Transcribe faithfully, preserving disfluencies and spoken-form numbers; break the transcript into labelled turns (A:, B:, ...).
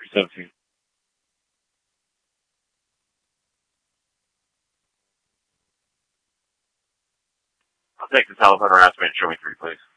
A: three seventeen. I'll take the telephone harassment. Show me three, please.